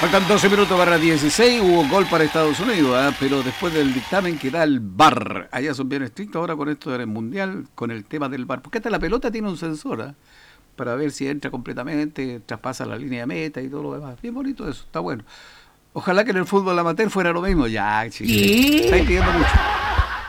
Faltan 12 minutos para 16, hubo gol para Estados Unidos, pero después del dictamen que da el VAR. Allá son bien estrictos ahora con esto del Mundial, con el tema del VAR. Porque hasta la pelota tiene un sensor, para ver si entra completamente, traspasa la línea de meta y todo lo demás. Bien bonito eso, está bueno. Ojalá que en el fútbol amateur fuera lo mismo. Ya, chiquillos, estáis pidiendo mucho.